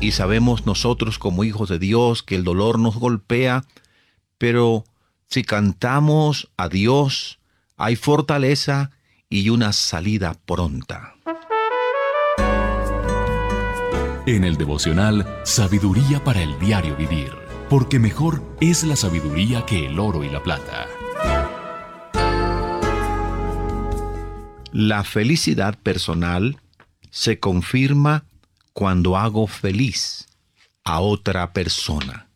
Y sabemos nosotros como hijos de Dios que el dolor nos golpea, pero si cantamos a Dios, hay fortaleza y una salida pronta. En el devocional Sabiduría para el diario vivir, porque mejor es la sabiduría que el oro y la plata. La felicidad personal se confirma cuando hago feliz a otra persona.